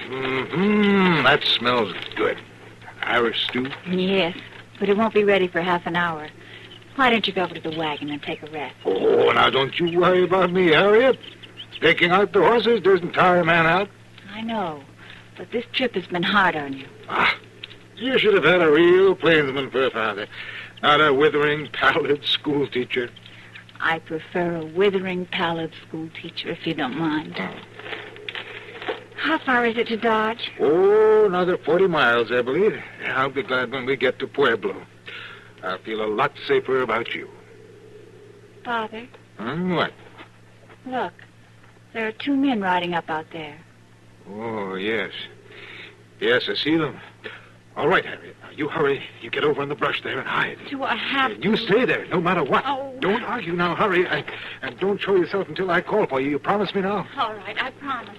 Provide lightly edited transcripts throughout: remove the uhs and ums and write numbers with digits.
Mm-hmm. That smells good. Irish stew? Yes, but it won't be ready for half an hour. Why don't you go over to the wagon and take a rest? Oh, now don't you worry about me, Harriet. Taking out the horses doesn't tire a man out. I know, but this trip has been hard on you. You should have had a real plainsman for a father, not a withering, pallid schoolteacher. I prefer a withering, pallid schoolteacher, if you don't mind. How far is it to Dodge? Oh, another 40 miles, I believe. I'll be glad when we get to Pueblo. I'll feel a lot safer about you. Father? What? Look, there are 2 men riding up out there. Oh, yes. Yes, I see them. All right, Harriet. Now, you hurry. You get over in the brush there and hide. Do I have to? You stay there, no matter what. Oh. Don't argue now. Hurry. And don't show yourself until I call for you. You promise me now? All right, I promise.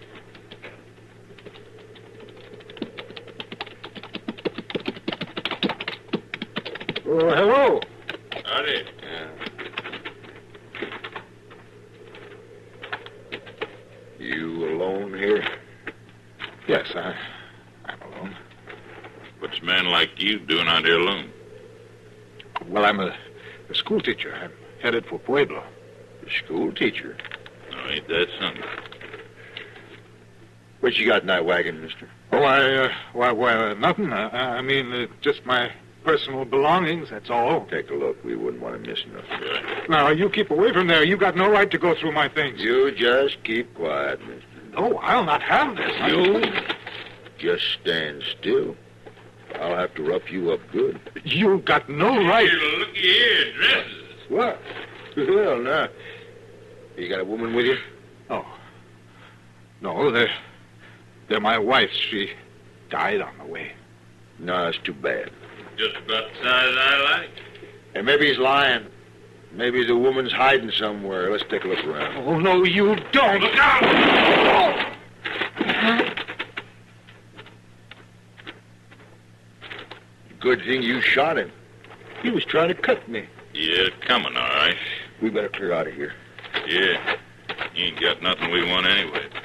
Oh, hello. Howdy. You alone here? Yes, I'm alone. What's a man like you doing out here alone? Well, I'm a school teacher. I'm headed for Pueblo. A school teacher? No, ain't that something? What you got in that wagon, mister? Oh, nothing. I mean, just my personal belongings, that's all. Take a look. We wouldn't want to miss nothing. Right. Now, you keep away from there. You got no right to go through my things. You just keep quiet, mister. No, I'll not have this. You just stand still. I'll have to rough you up good. You got no right. Here, looky here, dresses. What? Well, now. You got a woman with you? Oh. No, they're my wife's. She died on the way. No, that's too bad. Just about the size I like. And maybe he's lying. Maybe the woman's hiding somewhere. Let's take a look around. Oh, no, you don't. Look out! Good thing you shot him. He was trying to cut me. Yeah, coming, all right. We better clear out of here. Yeah. You ain't got nothing we want anyway.